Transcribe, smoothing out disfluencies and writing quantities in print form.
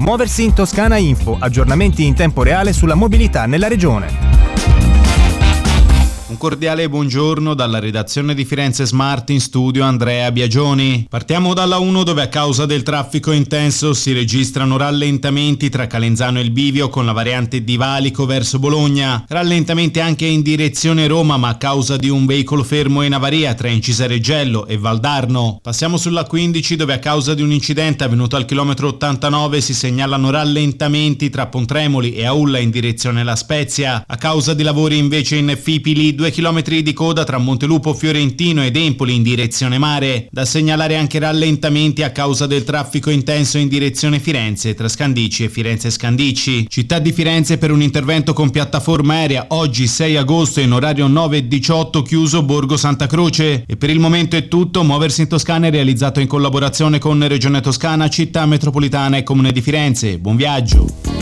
Muoversi in Toscana Info, aggiornamenti in tempo reale sulla mobilità nella regione. Un cordiale buongiorno dalla redazione di Firenze Smart, in studio Andrea Biagioni. Partiamo dalla 1, dove a causa del traffico intenso si registrano rallentamenti tra Calenzano e il Bivio con la variante di Valico verso Bologna. Rallentamenti anche in direzione Roma, ma a causa di un veicolo fermo in avaria tra Incisareggello e Valdarno. Passiamo sulla 15, dove a causa di un incidente avvenuto al chilometro 89 si segnalano rallentamenti tra Pontremoli e Aulla in direzione La Spezia. A causa di lavori invece in Fipili 2 chilometri di coda tra Montelupo Fiorentino ed Empoli in direzione mare. Da segnalare anche rallentamenti a causa del traffico intenso in direzione Firenze tra Scandicci e Firenze Scandicci. Città di Firenze per un intervento con piattaforma aerea oggi 6 agosto in orario 9:18 chiuso Borgo Santa Croce. E per il momento è tutto. Muoversi in Toscana è realizzato in collaborazione con Regione Toscana, Città Metropolitana e Comune di Firenze. Buon viaggio!